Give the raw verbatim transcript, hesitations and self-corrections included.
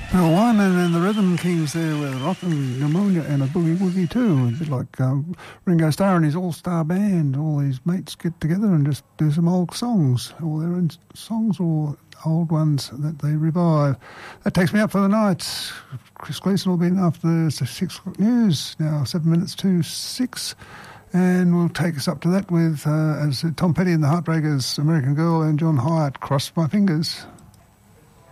Well, one, and then the Rhythm Kings there with Rock and Pneumonia and a Boogie Woogie too. A bit like um, Ringo Starr and his all-star band. All these mates get together and just do some old songs, all their own songs or old ones that they revive. That takes me up for the night. Chris Gleason will be in after the six o'clock news. Now seven minutes to six. And we'll take us up to that with, uh, as Tom Petty and the Heartbreakers, American Girl, and John Hyatt, Cross My Fingers.